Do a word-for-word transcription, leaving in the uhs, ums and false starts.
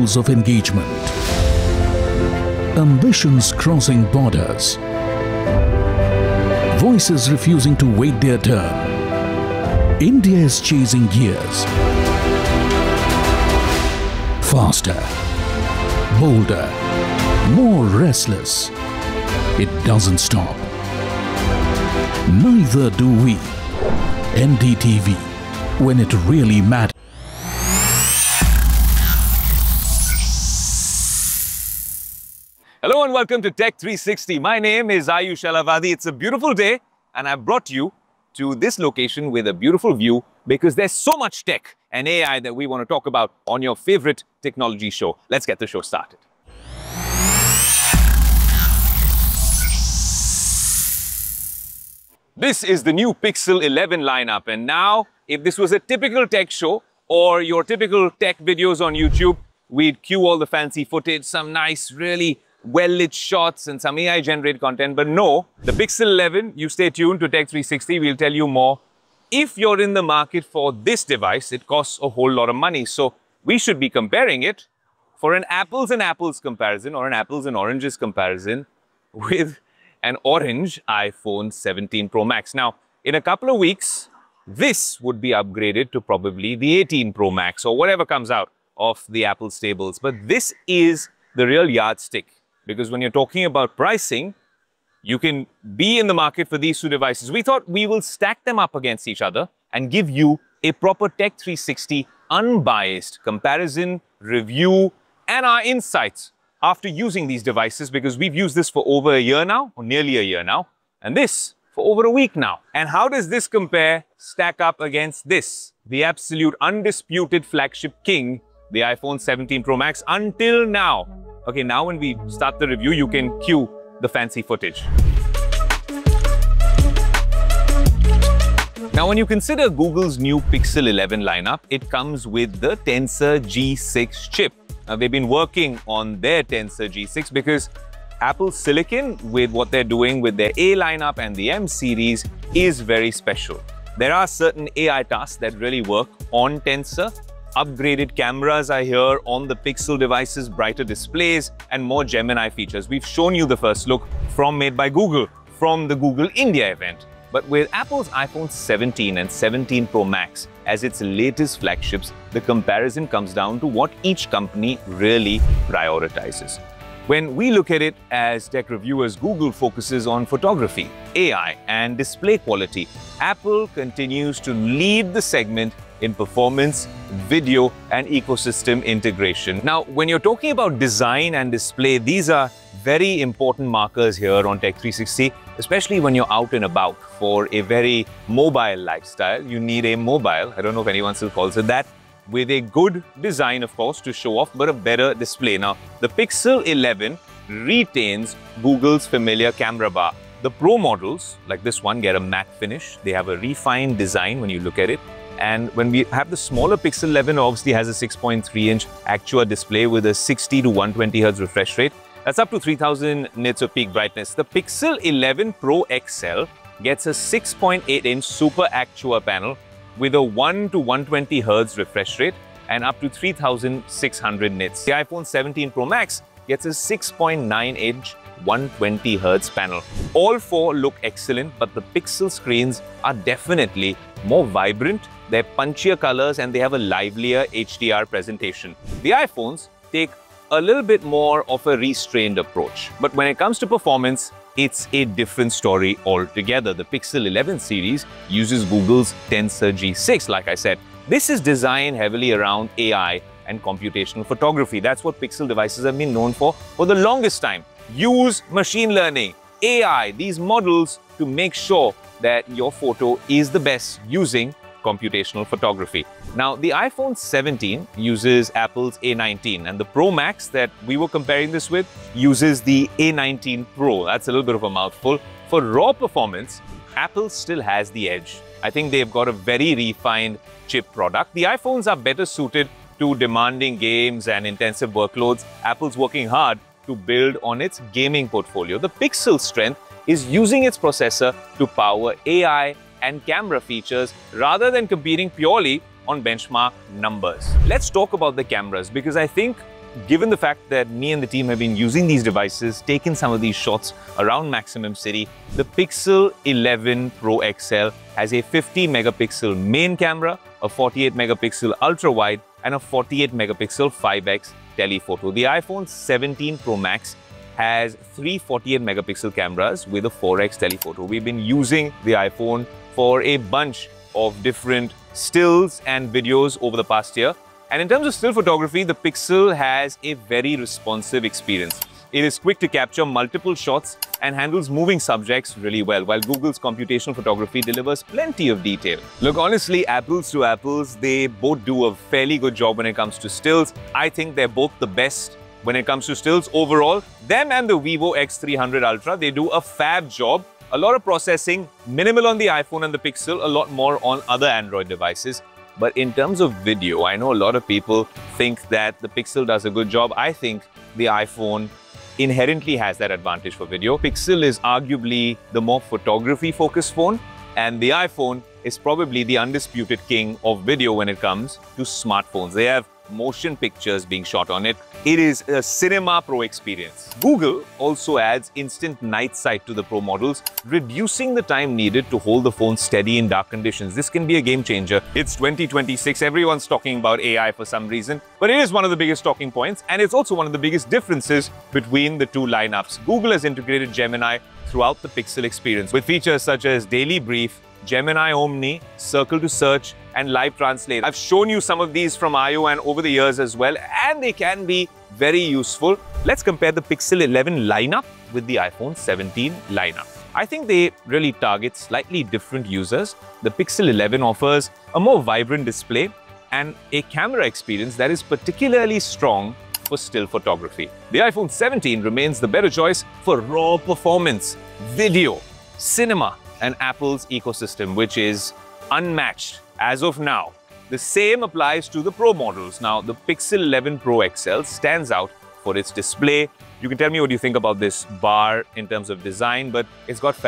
levels of engagement, ambitions crossing borders, voices refusing to wait their turn. India is chasing gears. Faster, bolder, more restless. It doesn't stop. Neither do we. N D T V, when it really matters. Hello and welcome to Tech three sixty. My name is Ayush Alavadi. It's a beautiful day and I've brought you to this location with a beautiful view because there's so much tech and A I that we want to talk about on your favorite technology show. Let's get the show started. This is the new Pixel eleven lineup, and now if this was a typical tech show or your typical tech videos on YouTube, we'd cue all the fancy footage, some nice, really well-lit shots and some A I-generated content. But no, the Pixel eleven, you stay tuned to Tech three sixty, we'll tell you more. If you're in the market for this device, it costs a whole lot of money. So we should be comparing it for an apples and apples comparison or an apples and oranges comparison with an orange iPhone seventeen Pro Max. Now, in a couple of weeks, this would be upgraded to probably the eighteen Pro Max or whatever comes out of the Apple stables. But this is the real yardstick, because when you're talking about pricing, you can be in the market for these two devices. We thought we will stack them up against each other and give you a proper Tech three sixty unbiased comparison, review, and our insights after using these devices, because we've used this for over a year now, or nearly a year now, and this for over a week now. And how does this compare, stack up against this, the absolute undisputed flagship king, the iPhone seventeen Pro Max, until now? Okay, now when we start the review, you can cue the fancy footage. Now, when you consider Google's new Pixel eleven lineup, it comes with the Tensor G six chip. Now, they've been working on their Tensor G six because Apple Silicon, with what they're doing with their A lineup and the M series, is very special. There are certain A I tasks that really work on Tensor. Upgraded cameras are here on the Pixel devices, brighter displays, and more Gemini features. We've shown you the first look from Made by Google from the Google India event. But with Apple's iPhone seventeen and seventeen Pro Max as its latest flagships, the comparison comes down to what each company really prioritizes. When we look at it as tech reviewers, Google focuses on photography, A I, and display quality. Apple continues to lead the segment in performance, video, and ecosystem integration. Now, when you're talking about design and display, these are very important markers here on Tech three sixty, especially when you're out and about for a very mobile lifestyle. You need a mobile, I don't know if anyone still calls it that, with a good design, of course, to show off, but a better display. Now, the Pixel eleven retains Google's familiar camera bar. The Pro models, like this one, get a matte finish. They have a refined design when you look at it. And when we have the smaller Pixel eleven, obviously has a six point three inch Actua display with a sixty to one twenty hertz refresh rate. That's up to three thousand nits of peak brightness. The Pixel eleven Pro X L gets a six point eight inch Super Actua panel with a one to one twenty hertz refresh rate and up to three thousand six hundred nits. The iPhone seventeen Pro Max gets a six point nine inch one twenty hertz panel. All four look excellent, but the Pixel screens are definitely more vibrant. They're punchier colors and they have a livelier H D R presentation. The iPhones take a little bit more of a restrained approach. But when it comes to performance, it's a different story altogether. The Pixel eleven series uses Google's Tensor G six, like I said. This is designed heavily around A I and computational photography. That's what Pixel devices have been known for for the longest time. Use machine learning, A I, these models to make sure that your photo is the best using computational photography. Now, the iPhone seventeen uses Apple's A nineteen, and the Pro Max that we were comparing this with uses the A nineteen Pro. That's a little bit of a mouthful. For raw performance, Apple still has the edge. I think they've got a very refined chip product. The iPhones are better suited to demanding games and intensive workloads. Apple's working hard to build on its gaming portfolio. The Pixel's strength is using its processor to power A I and camera features rather than competing purely on benchmark numbers. Let's talk about the cameras, because I think given the fact that me and the team have been using these devices, taken some of these shots around Maximum City, the Pixel eleven Pro X L has a fifty megapixel main camera, a forty-eight megapixel ultra wide, and a forty-eight megapixel five X telephoto. The iPhone seventeen Pro Max has three forty-eight megapixel cameras with a four X telephoto. We've been using the iPhone for a bunch of different stills and videos over the past year. And in terms of still photography, the Pixel has a very responsive experience. It is quick to capture multiple shots and handles moving subjects really well, while Google's computational photography delivers plenty of detail. Look, honestly, apples to apples, they both do a fairly good job when it comes to stills. I think they're both the best when it comes to stills overall. Them and the Vivo X three hundred Ultra, they do a fab job. A lot of processing, minimal on the iPhone and the Pixel, a lot more on other Android devices. But in terms of video, I know a lot of people think that the Pixel does a good job. I think the iPhone inherently has that advantage for video. Pixel is arguably the more photography-focused phone, and the iPhone is probably the undisputed king of video when it comes to smartphones. They have motion pictures being shot on it. It is a cinema pro experience. Google also adds instant night sight to the Pro models, reducing the time needed to hold the phone steady in dark conditions. This can be a game changer. It's twenty twenty-six. Everyone's talking about A I for some reason, but it is one of the biggest talking points, and it's also one of the biggest differences between the two lineups. Google has integrated Gemini throughout the Pixel experience with features such as Daily Brief, Gemini Omni, Circle to Search, and Live Translate. I've shown you some of these from I O and over the years as well, and they can be very useful. Let's compare the Pixel eleven lineup with the iPhone seventeen lineup. I think they really target slightly different users. The Pixel eleven offers a more vibrant display and a camera experience that is particularly strong for still photography. The iPhone seventeen remains the better choice for raw performance, video, cinema, and Apple's ecosystem, which is unmatched as of now. The same applies to the Pro models. Now, the Pixel eleven Pro X L stands out for its display. You can tell me what you think about this bar in terms of design, but it's got